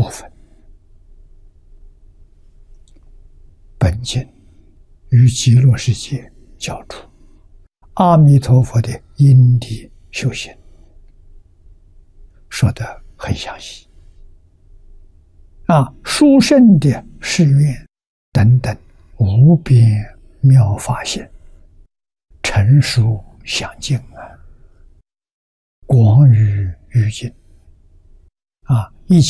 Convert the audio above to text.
分，本经与极乐世界教主阿弥陀佛的因地修行，说得很详细。殊胜的誓愿等等，无边妙法现，成殊详尽广于于尽一切